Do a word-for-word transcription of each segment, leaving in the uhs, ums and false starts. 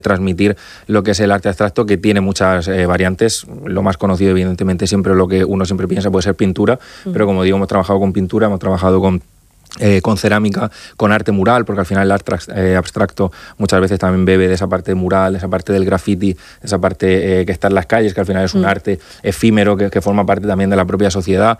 transmitir lo que es el arte abstracto, que tiene muchas eh, variantes. Lo más conocido, evidentemente, siempre lo que uno siempre piensa puede ser pintura, uh-huh. pero como digo, hemos trabajado con pintura, hemos trabajado con Eh, con cerámica, con arte mural, porque al final el arte eh, abstracto muchas veces también bebe de esa parte mural, de esa parte del graffiti, de esa parte eh, que está en las calles, que al final es un mm. arte efímero que, que forma parte también de la propia sociedad.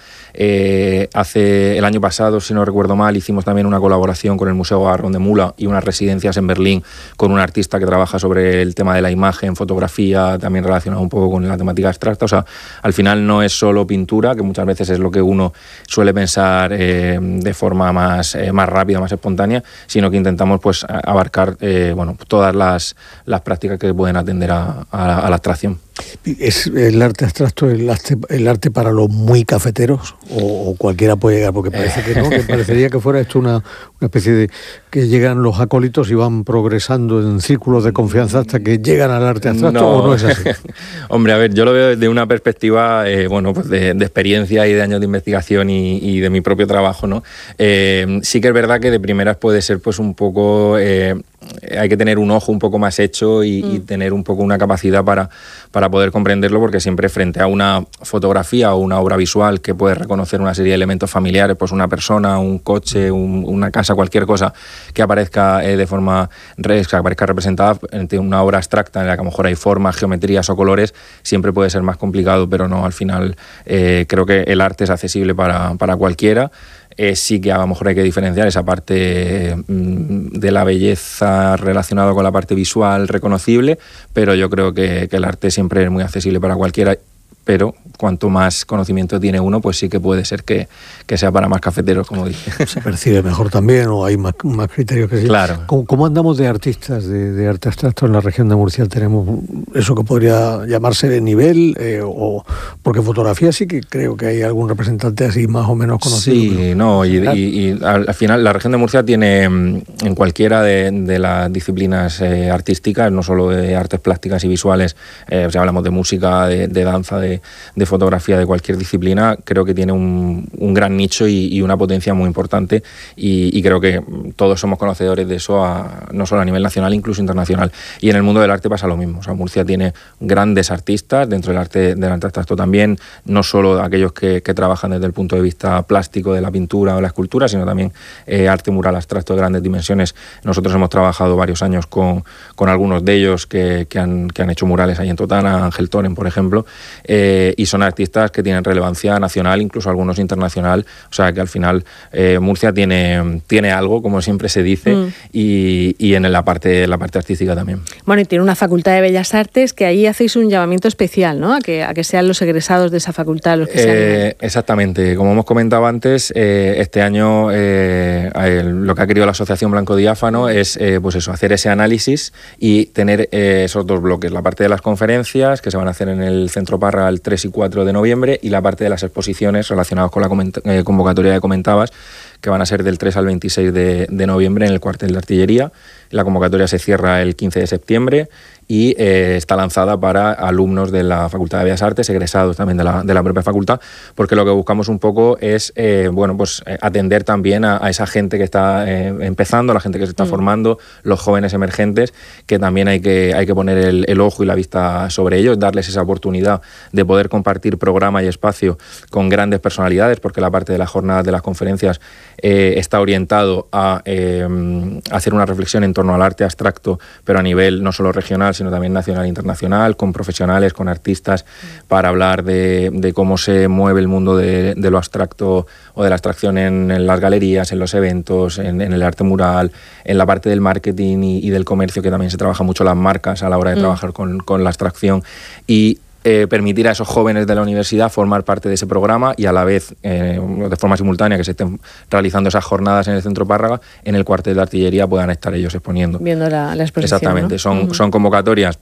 Eh, hace el año pasado, si no recuerdo mal, hicimos también una colaboración con el Museo Garrón de Mula y unas residencias en Berlín con un artista que trabaja sobre el tema de la imagen, fotografía, también relacionado un poco con la temática abstracta. O sea, al final no es solo pintura, que muchas veces es lo que uno suele pensar eh, de forma más Más, eh, más rápida, más espontánea, sino que intentamos pues abarcar eh, bueno, todas las, las prácticas que pueden atender a, a, a la abstracción. ¿Es el arte abstracto el arte, el arte para los muy cafeteros o, o cualquiera puede llegar? Porque parece que no, que parecería que fuera esto una, una especie de que llegan los acólitos y van progresando en círculos de confianza hasta que llegan al arte abstracto, no. ¿O no es así? Hombre, a ver, yo lo veo desde una perspectiva eh, bueno, pues de, de experiencia y de años de investigación y, y de mi propio trabajo, ¿no? Eh, sí que es verdad que de primeras puede ser pues un poco... Eh, hay que tener un ojo un poco más hecho y, mm. y tener un poco una capacidad para, para poder comprenderlo, porque siempre frente a una fotografía o una obra visual que puedes reconocer una serie de elementos familiares, pues una persona, un coche, un, una casa, cualquier cosa que aparezca eh, de forma que aparezca representada ante una obra abstracta en la que a lo mejor hay formas, geometrías o colores, siempre puede ser más complicado, pero no, al final eh, creo que el arte es accesible para, para cualquiera. Eh, sí que a lo mejor hay que diferenciar esa parte mm, de la belleza relacionada con la parte visual reconocible, pero yo creo que, que el arte siempre es muy accesible para cualquiera, pero cuanto más conocimiento tiene uno, pues sí que puede ser que, que sea para más cafeteros, como dije. Se percibe mejor también, o hay más, más criterios que sí. Claro. ¿Cómo, cómo andamos de artistas de, de arte abstracto en la región de Murcia? ¿Tenemos eso que podría llamarse de nivel? Eh, o porque fotografía sí que creo que hay algún representante así más o menos conocido. Sí, pero, no, y, y, y al, al final la región de Murcia tiene en cualquiera de, de las disciplinas eh, artísticas, no solo de artes plásticas y visuales, eh, o sea, hablamos de música, de, de danza, de, de fotografía, de cualquier disciplina, creo que tiene un, un gran nicho y, y una potencia muy importante, y, y creo que todos somos conocedores de eso, a, no solo a nivel nacional, incluso internacional. Y en el mundo del arte pasa lo mismo. O sea, Murcia tiene grandes artistas dentro del arte del arte abstracto también, no solo aquellos que, que trabajan desde el punto de vista plástico de la pintura o la escultura, sino también eh, arte mural abstracto de grandes dimensiones. Nosotros hemos trabajado varios años con, con algunos de ellos que, que, han, que han hecho murales ahí en Totana, Ángel Toren, por ejemplo, eh, y son artistas que tienen relevancia nacional, incluso algunos internacional. O sea, que al final eh, Murcia tiene, tiene algo, como siempre se dice, mm. y, y en la parte, la parte artística también. Bueno, y tiene una facultad de Bellas Artes que ahí hacéis un llamamiento especial, ¿no? A que, a que sean los egresados de esa facultad los que se eh, Exactamente. Como hemos comentado antes, eh, este año eh, el, lo que ha querido la Asociación Blanco Diáfano es eh, pues eso, hacer ese análisis y tener eh, esos dos bloques, la parte de las conferencias que se van a hacer en el Centro Parra el tres y cuatro de noviembre y la parte de las exposiciones relacionadas con la comenta- eh, convocatoria que comentabas, que van a ser del tres al veintiséis de, de noviembre en el cuartel de artillería. La convocatoria se cierra el quince de septiembre y eh, está lanzada para alumnos de la Facultad de Bellas Artes, egresados también de la, de la propia facultad, porque lo que buscamos un poco es eh, bueno, pues, eh, atender también a, a esa gente que está eh, empezando, a la gente que se está mm. formando, los jóvenes emergentes, que también hay que, hay que poner el, el ojo y la vista sobre ellos, darles esa oportunidad de poder compartir programa y espacio con grandes personalidades, porque la parte de las jornadas de las conferencias eh, está orientado a eh, hacer una reflexión en torno al arte abstracto, pero a nivel no solo regional, sino también nacional e internacional, con profesionales, con artistas, para hablar de, de cómo se mueve el mundo de, de lo abstracto o de la abstracción en, en las galerías, en los eventos, en, en el arte mural, en la parte del marketing y, y del comercio, que también se trabaja mucho las marcas a la hora de mm. trabajar con, con la abstracción, y Eh, permitir a esos jóvenes de la universidad formar parte de ese programa y a la vez, eh, de forma simultánea, que se estén realizando esas jornadas en el Centro Párraga, en el cuartel de artillería puedan estar ellos exponiendo. Viendo la, la exposición, Exactamente, ¿no? son, uh-huh. son convocatorias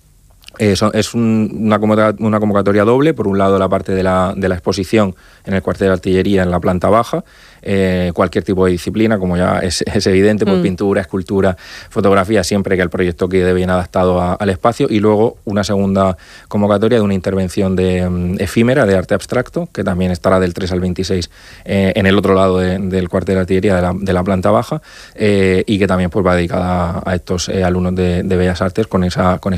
Eh, son, es un, una, convocatoria, una convocatoria doble, por un lado la parte de la, de la exposición en el cuartel de artillería en la planta baja, eh, cualquier tipo de disciplina, como ya es, es evidente, pues mm. pintura, escultura, fotografía, siempre que el proyecto quede bien adaptado a, al espacio, y luego una segunda convocatoria de una intervención de um, efímera, de arte abstracto, que también estará del tres al veintiséis eh, en el otro lado de, del cuartel de artillería de la, de la planta baja, eh, y que también pues va dedicada a, a estos eh, alumnos de, de Bellas Artes con esa, con esa